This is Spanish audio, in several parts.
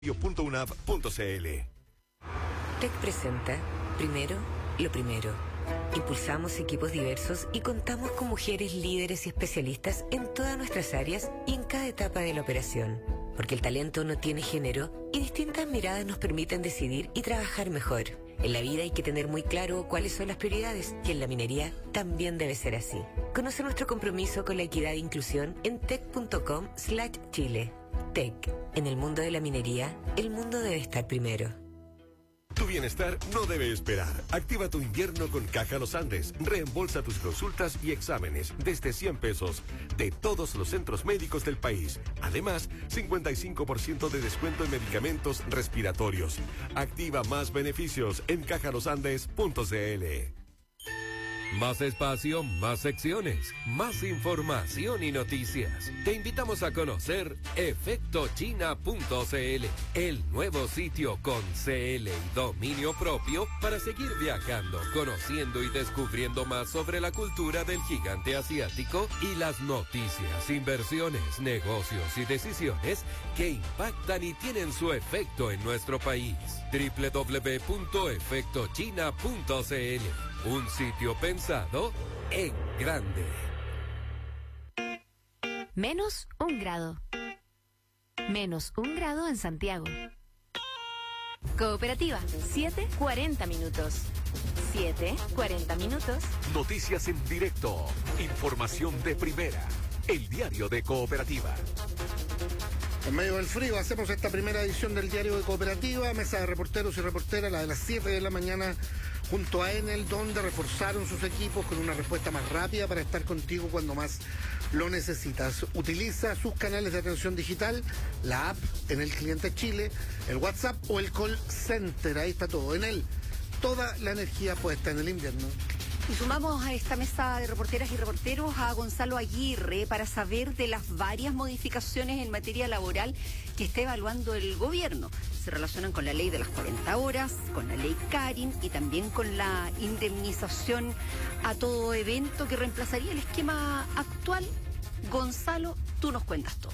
radio.unap.cl. TEC presenta, primero, lo primero. Impulsamos equipos diversos y contamos con mujeres líderes y especialistas en todas nuestras áreas y en cada etapa de la operación. Porque el talento no tiene género y distintas miradas nos permiten decidir y trabajar mejor. En la vida hay que tener muy claro cuáles son las prioridades y en la minería también debe ser así. Conoce nuestro compromiso con la equidad e inclusión en tec.com/Chile. TEC. En el mundo de la minería, el mundo debe estar primero. Tu bienestar no debe esperar. Activa tu invierno con Caja Los Andes. Reembolsa tus consultas y exámenes desde 100 pesos de todos los centros médicos del país. Además, 55% de descuento en medicamentos respiratorios. Activa más beneficios en cajalosandes.cl. Más espacio, más secciones, más información y noticias. Te invitamos a conocer efectochina.cl, el nuevo sitio con CL y dominio propio para seguir viajando, conociendo y descubriendo más sobre la cultura del gigante asiático y las noticias, inversiones, negocios y decisiones que impactan y tienen su efecto en nuestro país. www.efectochina.cl, un sitio pensado en grande. Menos 1 grado. Menos 1 grado en Santiago. Cooperativa, 7:40 minutos. 7:40 minutos. Noticias en directo. Información de primera. El diario de Cooperativa. En medio del frío hacemos esta primera edición del diario de Cooperativa, mesa de reporteros y reporteras, la de las 7 de la mañana, junto a Enel, donde reforzaron sus equipos con una respuesta más rápida para estar contigo cuando más lo necesitas. Utiliza sus canales de atención digital, la app Enel Cliente Chile, el WhatsApp o el call center. Ahí está todo. Enel, toda la energía puesta en el invierno. Y sumamos a esta mesa de reporteras y reporteros a Gonzalo Aguirre para saber de las varias modificaciones en materia laboral que está evaluando el gobierno. Se relacionan con la ley de las 40 horas, con la ley Karin y también con la indemnización a todo evento que reemplazaría el esquema actual. Gonzalo, tú nos cuentas todo.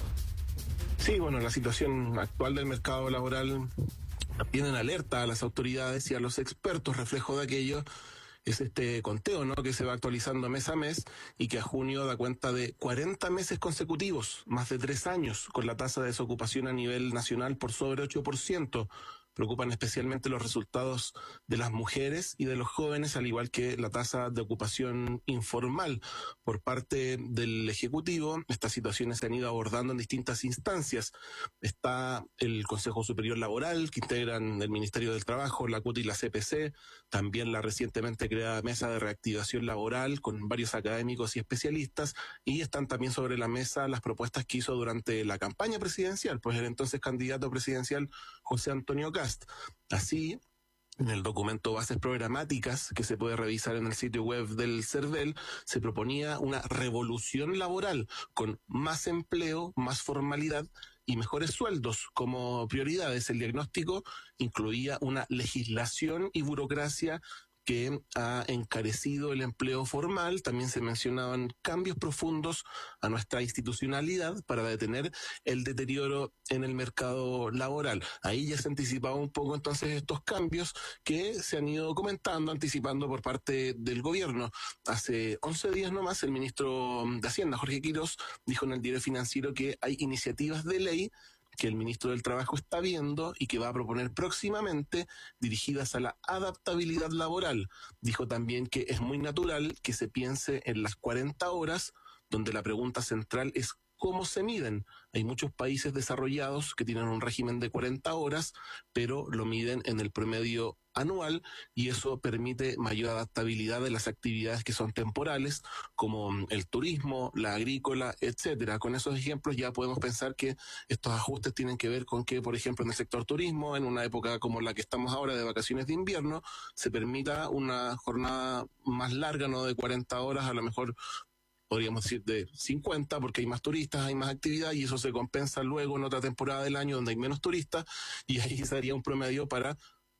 Sí, bueno, la situación actual del mercado laboral tiene en alerta a las autoridades y a los expertos. Reflejo de aquello es este conteo, ¿no?, que se va actualizando mes a mes y que a junio da cuenta de 40 meses consecutivos, más de 3 años, con la tasa de desocupación a nivel nacional por sobre 8%. Preocupan especialmente los resultados de las mujeres y de los jóvenes, al igual que la tasa de ocupación informal. Por parte del Ejecutivo, estas situaciones se han ido abordando en distintas instancias. Está el Consejo Superior Laboral, que integran el Ministerio del Trabajo, la CUT y la CPC, también la recientemente creada Mesa de Reactivación Laboral, con varios académicos y especialistas, y están también sobre la mesa las propuestas que hizo durante la campaña presidencial, pues el entonces candidato presidencial José Antonio Kast. Así, en el documento Bases Programáticas, que se puede revisar en el sitio web del CERVEL, se proponía una revolución laboral con más empleo, más formalidad y mejores sueldos como prioridades. El diagnóstico incluía una legislación y burocracia que ha encarecido el empleo formal. También se mencionaban cambios profundos a nuestra institucionalidad para detener el deterioro en el mercado laboral. Ahí ya se anticipaba un poco entonces estos cambios que se han ido comentando, anticipando por parte del gobierno. Hace 11 días nomás el ministro de Hacienda, Jorge Quirós, dijo en el Diario Financiero que hay iniciativas de ley que el ministro del Trabajo está viendo y que va a proponer próximamente dirigidas a la adaptabilidad laboral. Dijo también que es muy natural que se piense en las 40 horas, donde la pregunta central es cómo se miden. Hay muchos países desarrollados que tienen un régimen de 40 horas, pero lo miden en el promedio anual y eso permite mayor adaptabilidad de las actividades que son temporales, como el turismo, la agrícola, etcétera. Con esos ejemplos ya podemos pensar que estos ajustes tienen que ver con que, por ejemplo, en el sector turismo, en una época como la que estamos ahora de vacaciones de invierno, se permita una jornada más larga, no de 40 horas, a lo mejor podríamos decir de 50, porque hay más turistas, hay más actividad y eso se compensa luego en otra temporada del año donde hay menos turistas y ahí sería un promedio para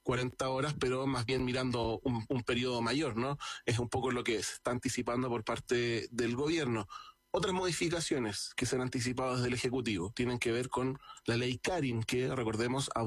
40 horas, pero más bien mirando un periodo mayor, ¿no? Es un poco lo que se está anticipando por parte del gobierno. Otras modificaciones que se han anticipado desde el Ejecutivo tienen que ver con la ley Karin, que, recordemos,